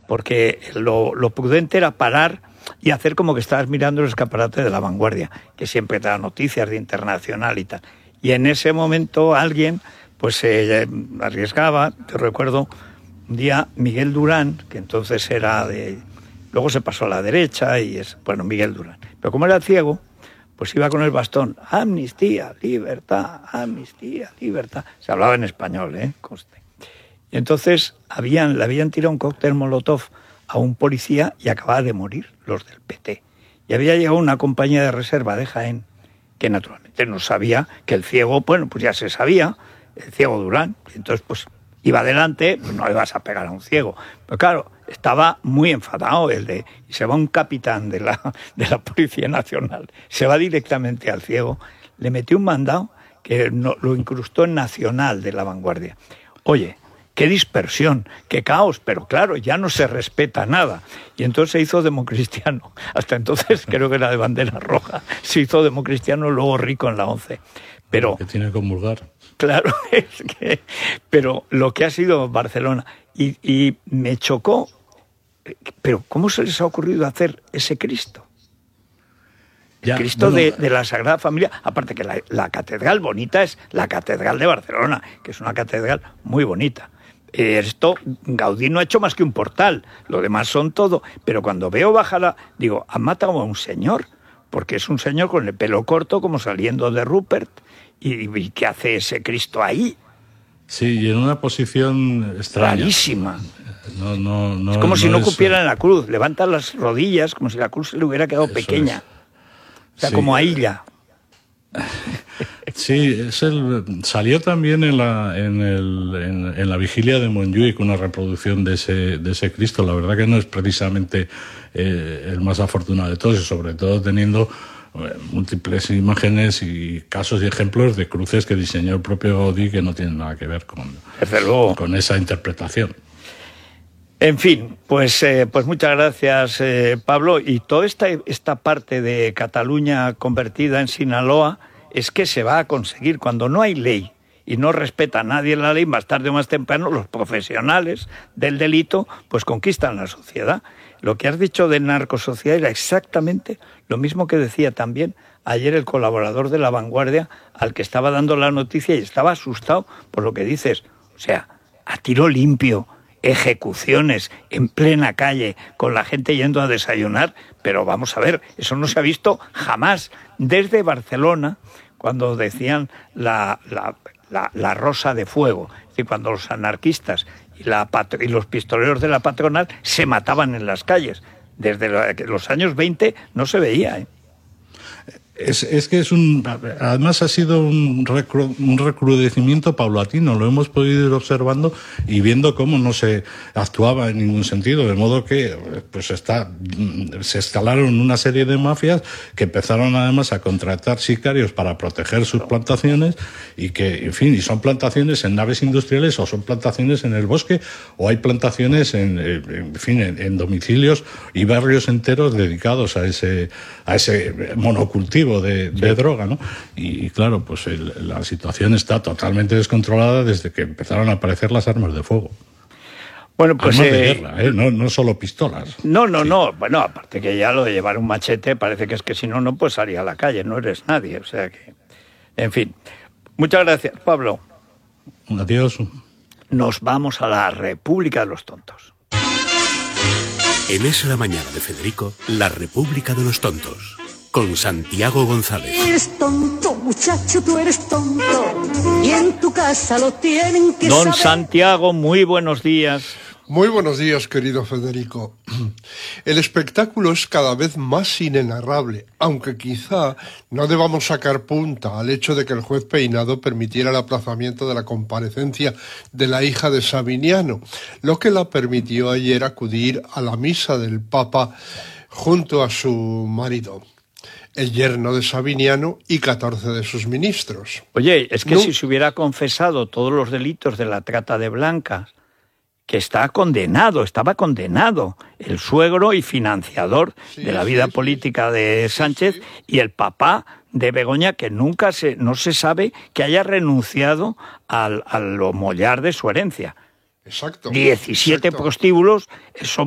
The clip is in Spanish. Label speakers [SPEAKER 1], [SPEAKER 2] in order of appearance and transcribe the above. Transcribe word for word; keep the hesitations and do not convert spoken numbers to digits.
[SPEAKER 1] porque lo, lo prudente era parar y hacer como que estabas mirando el escaparate de La Vanguardia, que siempre da noticias de internacional y tal. Y en ese momento alguien pues se eh, arriesgaba. Te recuerdo un día Miguel Durán, que entonces era de... Luego se pasó a la derecha y es... Bueno, Miguel Durán. Pero como era ciego, pues iba con el bastón. Amnistía, libertad, amnistía, libertad. Se hablaba en español, ¿eh? Conste. Y entonces habían, le habían tirado un cóctel molotov a un policía y acababa de morir los del P T. Y había llegado una compañía de reserva de Jaén que naturalmente no sabía que el ciego, bueno, pues ya se sabía, el ciego Durán. Y entonces, pues iba adelante, pues no le vas a pegar a un ciego. Pero claro, estaba muy enfadado el de... Y se va un capitán de la, de la Policía Nacional, se va directamente al ciego, le metió un mandado que no, lo incrustó en Nacional de La Vanguardia. Oye, qué dispersión, qué caos, pero claro, ya no se respeta nada. Y entonces se hizo democristiano. Hasta entonces creo que era de bandera roja. Se hizo democristiano, luego rico en la once. Pero...
[SPEAKER 2] Que tiene que comulgar.
[SPEAKER 1] Claro, es que... Pero lo que ha sido Barcelona... Y, y me chocó... Pero ¿cómo se les ha ocurrido hacer ese Cristo? El ya, Cristo bueno, de, de la Sagrada Familia. Aparte que la, la catedral bonita es la Catedral de Barcelona, que es una catedral muy bonita. Esto, Gaudí no ha hecho más que un portal, lo demás son todo. Pero cuando veo bajar, digo, han matado a un señor, porque es un señor con el pelo corto, como saliendo de Rupert, y, y ¿qué hace ese Cristo ahí?
[SPEAKER 2] Sí, y en una posición extraña.
[SPEAKER 1] Rarísima.
[SPEAKER 2] No, no, no,
[SPEAKER 1] es como
[SPEAKER 2] no
[SPEAKER 1] si no
[SPEAKER 2] es...
[SPEAKER 1] cupiera en la cruz, levanta las rodillas como si la cruz se le hubiera quedado Eso pequeña. Es. O sea, sí. Como a ella.
[SPEAKER 2] Sí, es el, salió también en la, en, el, en, en la vigilia de Montjuic una reproducción de ese, de ese Cristo. La verdad que no es precisamente eh, el más afortunado de todos, y sobre todo teniendo eh, múltiples imágenes y casos y ejemplos de cruces que diseñó el propio Gaudí que no tienen nada que ver con, con esa interpretación.
[SPEAKER 1] En fin, pues, eh, pues muchas gracias, eh, Pablo. Y toda esta, esta parte de Cataluña convertida en Sinaloa es que se va a conseguir. Cuando no hay ley y no respeta a nadie la ley, más tarde o más temprano los profesionales del delito pues conquistan la sociedad. Lo que has dicho de narcosociedad era exactamente lo mismo que decía también ayer el colaborador de La Vanguardia al que estaba dando la noticia y estaba asustado por lo que dices. O sea, a tiro limpio, ejecuciones en plena calle con la gente yendo a desayunar, pero vamos a ver, eso no se ha visto jamás desde Barcelona, cuando decían la, la, la, la rosa de fuego, es decir, cuando los anarquistas y, la, y los pistoleros de la patronal se mataban en las calles. Desde los años veinte no se veía, ¿eh?
[SPEAKER 2] Es, es que es un... Además ha sido un, recru, un recrudecimiento paulatino, lo hemos podido ir observando y viendo cómo no se actuaba en ningún sentido, de modo que pues está, se escalaron una serie de mafias que empezaron además a contratar sicarios para proteger sus plantaciones y que, en fin, y son plantaciones en naves industriales o son plantaciones en el bosque o hay plantaciones en, en fin, en, en domicilios y barrios enteros dedicados a ese, a ese monocultivo De, de sí. droga, ¿no? Y claro, pues el, la situación está totalmente descontrolada desde que empezaron a aparecer las armas de fuego.
[SPEAKER 1] Bueno, pues
[SPEAKER 2] armas
[SPEAKER 1] eh,
[SPEAKER 2] de guerra, ¿eh? No, no solo pistolas.
[SPEAKER 1] No, no,
[SPEAKER 2] sí.
[SPEAKER 1] no. Bueno, aparte que ya lo de llevar un machete parece que es que si no, no puedes salir a la calle, no eres nadie. O sea que, en fin. Muchas gracias, Pablo.
[SPEAKER 2] Adiós.
[SPEAKER 1] Nos vamos a la República de los Tontos.
[SPEAKER 3] En Es la Mañana de Federico, la República de los Tontos. Con Santiago González.
[SPEAKER 4] Eres tonto, muchacho, tú eres tonto. Y en tu casa lo tienen que
[SPEAKER 1] Don
[SPEAKER 4] saber.
[SPEAKER 1] Santiago, muy buenos días.
[SPEAKER 5] Muy buenos días, querido Federico. El espectáculo es cada vez más inenarrable, aunque quizá no debamos sacar punta al hecho de que el juez Peinado permitiera el aplazamiento de la comparecencia de la hija de Sabiniano, lo que la permitió ayer acudir a la misa del Papa junto a su marido, el yerno de Sabiniano y catorce de sus ministros.
[SPEAKER 1] Oye, es que
[SPEAKER 5] no.
[SPEAKER 1] si se hubiera confesado todos los delitos de la trata de blancas, que está condenado, estaba condenado, el suegro y financiador sí, de la vida sí, política sí, de Sánchez sí, sí. y el papá de Begoña, que nunca se, no se sabe que haya renunciado al, a lo mollar de su herencia.
[SPEAKER 5] Exacto.
[SPEAKER 1] diecisiete
[SPEAKER 5] exacto.
[SPEAKER 1] prostíbulos son